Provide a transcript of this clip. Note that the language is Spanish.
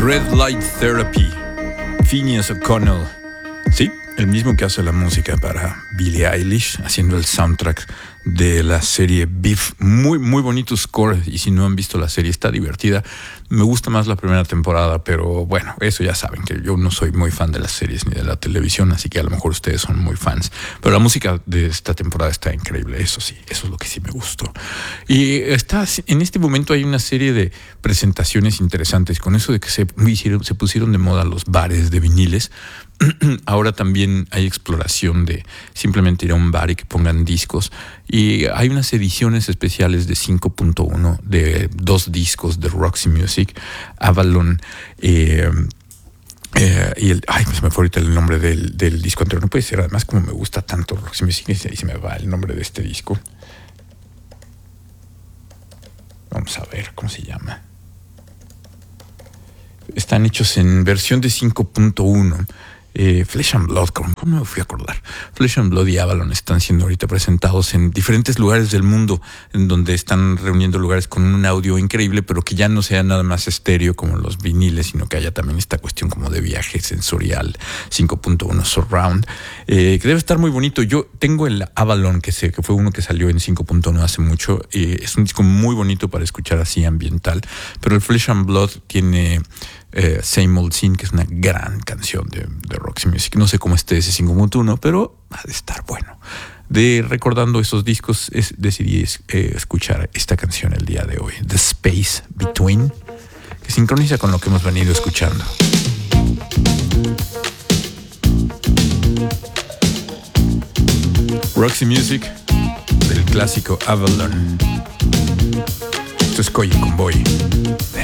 Red Light Therapy, Phineas O'Connell. Sí, el mismo que hace la música para Billie Eilish, haciendo el soundtrack de la serie Beef. Muy, muy bonito score, y si no han visto la serie, está divertida. Me gusta más la primera temporada, pero bueno, eso ya saben, que yo no soy muy fan de las series ni de la televisión, así que a lo mejor ustedes son muy fans. Pero la música de esta temporada está increíble, eso sí, eso es lo que sí me gustó. Y en este momento hay una serie de presentaciones interesantes, con eso de que se pusieron de moda los bares de viniles. Ahora también hay exploración de simplemente ir a un bar y que pongan discos, y hay unas ediciones especiales de 5.1 de 2 discos de Roxy Music, Avalon y pues me fue ahorita el nombre del disco anterior. No puede ser, además como me gusta tanto Roxy Music, y se me va el nombre de este disco. Vamos a ver cómo se llama. Están hechos en versión de 5.1. Flesh and Blood, ¿cómo me fui a acordar? Flesh and Blood y Avalon están siendo ahorita presentados en diferentes lugares del mundo, en donde están reuniendo lugares con un audio increíble, pero que ya no sea nada más estéreo como los viniles, sino que haya también esta cuestión como de viaje sensorial, 5.1 surround, que debe estar muy bonito. Yo tengo el Avalon, que fue uno que salió en 5.1 hace mucho. Es un disco muy bonito para escuchar así ambiental, pero el Flesh and Blood tiene Same Old Scene, que es una gran canción de Roxy Music. No sé cómo esté ese 5.1, pero ha de estar bueno. Recordando esos discos, decidí escuchar esta canción el día de hoy, The Space Between, que sincroniza con lo que hemos venido escuchando. Roxy Music, del clásico Avalon. Esto es Coy Convoy.